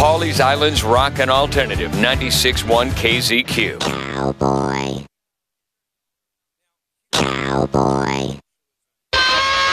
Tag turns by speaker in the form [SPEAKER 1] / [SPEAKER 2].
[SPEAKER 1] Pawleys Island's Rock and Alternative 96.1 KZQ.
[SPEAKER 2] Cowboy. Cowboy.